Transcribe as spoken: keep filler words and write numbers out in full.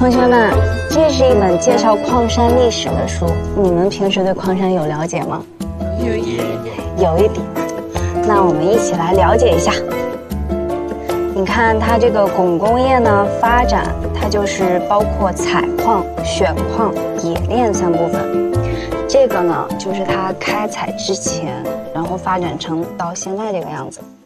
同学们，这是一本介绍矿山历史的书，你们平时对矿山有了解吗？ 有一点， 有一点。那我们一起来了解一下。你看它这个汞工业呢发展，它就是包括采矿、选矿、冶炼三部分。这个呢就是它开采之前，然后发展成到现在这个样子。